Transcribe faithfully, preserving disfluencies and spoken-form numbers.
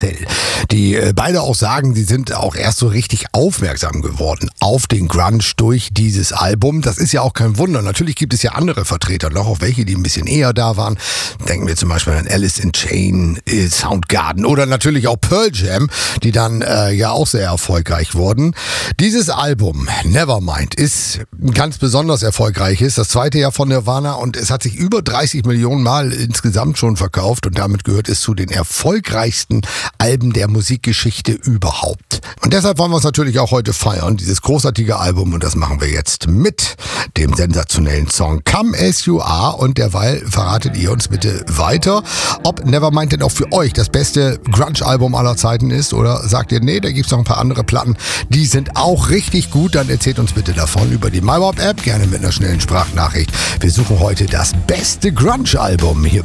Die äh, beide auch sagen, sie sind auch erst so richtig aufmerksam geworden auf den Grunge durch dieses Album. Das ist ja auch kein Wunder. Natürlich gibt es ja andere Vertreter noch, auch welche, die ein bisschen eher da waren. Denken wir zum Beispiel an Alice in Chains, äh, Soundgarden oder natürlich auch Pearl Jam, die dann äh, ja auch sehr erfolgreich wurden. Dieses Album, Nevermind, ist ganz besonders erfolgreich. Ist das zweite Jahr von Nirvana und es hat sich über dreißig Millionen Mal insgesamt schon verkauft und damit gehört es zu den erfolgreichsten Alben der Musikgeschichte überhaupt. Und deshalb wollen wir es natürlich auch heute feiern, dieses großartige Album, und das machen wir jetzt mit dem sensationellen Song Come As You Are, und derweil verratet ihr uns bitte weiter, ob Nevermind denn auch für euch das beste Grunge-Album aller Zeiten ist, oder sagt ihr, nee, da gibt's noch ein paar andere Platten, die sind auch richtig gut, dann erzählt uns bitte davon über die MyWop-App, gerne mit einer schnellen Sprachnachricht. Wir suchen heute das beste Grunge-Album hier